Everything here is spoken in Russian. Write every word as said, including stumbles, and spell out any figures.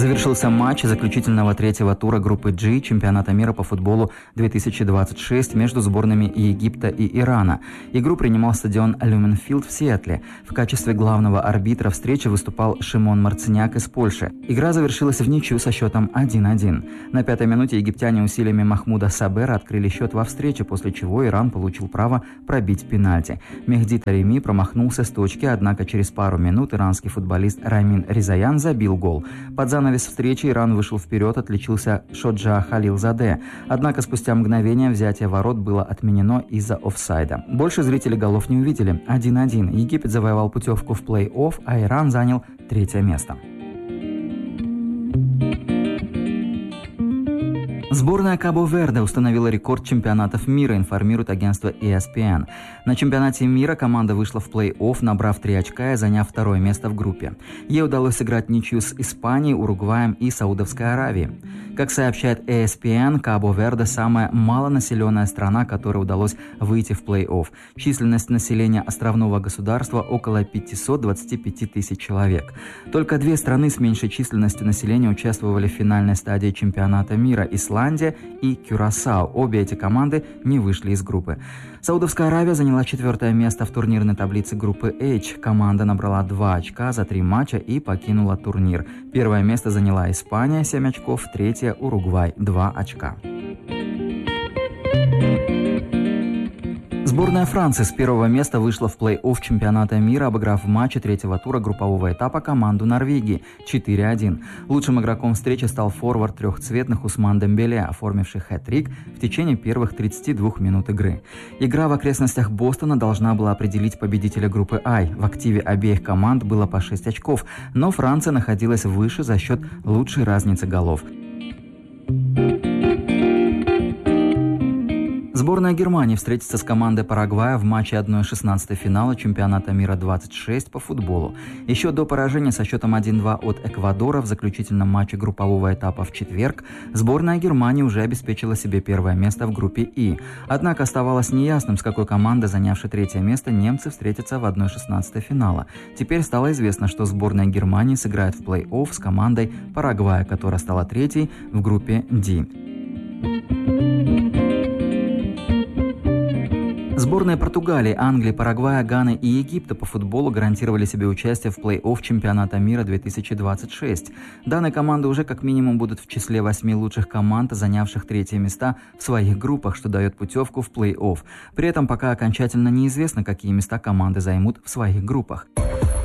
Завершился матч заключительного третьего тура группы G чемпионата мира по футболу две тысячи двадцать шесть между сборными Египта и Ирана. Игру принимал стадион Люменфилд в Сиэтле. В качестве главного арбитра встречи выступал Шимон Марциняк из Польши. Игра завершилась в ничью со счетом один один. На пятой минуте египтяне усилиями Махмуда Сабера открыли счет во встрече, после чего Иран получил право пробить пенальти. Мехди Тареми промахнулся с точки, однако через пару минут иранский футболист Рамин Ризаян забил гол. Под занавес встречи Иран вышел вперед, отличился Шоджа Халилзаде. Однако спустя мгновение взятие ворот было отменено из-за офсайда. Больше зрители голов не увидели. один один. Египет завоевал путевку в плей-офф, а Иран занял третье место. Сборная Кабо-Верде установила рекорд чемпионатов мира, информирует агентство и эс пи эн. На чемпионате мира команда вышла в плей-офф, набрав три очка и заняв второе место в группе. Ей удалось сыграть ничью с Испанией, Уругваем и Саудовской Аравией. Как сообщает и эс пи эн, Кабо-Верде – самая малонаселенная страна, которой удалось выйти в плей-офф. Численность населения островного государства около пятьсот двадцать пять тысяч человек. Только две страны с меньшей численностью населения участвовали в финальной стадии чемпионата мира – Исландия и Кюрасао. Обе эти команды не вышли из группы. Саудовская Аравия заняла четвертое место в турнирной таблице группы H. Команда набрала два очка за три матча и покинула турнир. Первое место заняла Испания, семь очков, третье – Уругвай, два очка. Сборная Франции с первого места вышла в плей-офф чемпионата мира, обыграв в матче третьего тура группового этапа команду Норвегии четыре один. Лучшим игроком встречи стал форвард трехцветных Усман Дембеле, оформивший хэт-трик в течение первых тридцати двух минут игры. Игра в окрестностях Бостона должна была определить победителя группы I. В активе обеих команд было по шесть очков, но Франция находилась выше за счет лучшей разницы голов. Сборная Германии встретится с командой Парагвая в матче одна шестнадцатая финала чемпионата мира двадцать шесть по футболу. Еще до поражения со счетом один два от Эквадора в заключительном матче группового этапа в четверг сборная Германии уже обеспечила себе первое место в группе И. Однако оставалось неясным, с какой командой, занявшей третье место, немцы встретятся в одна шестнадцатая финала. Теперь стало известно, что сборная Германии сыграет в плей-офф с командой Парагвая, которая стала третьей в группе Д. Сборные Португалии, Англии, Парагвая, Ганы и Египта по футболу гарантировали себе участие в плей-офф чемпионата мира две тысячи двадцать шесть. Данные команды уже как минимум будут в числе восьми лучших команд, занявших третьи места в своих группах, что дает путевку в плей-офф. При этом пока окончательно неизвестно, какие места команды займут в своих группах.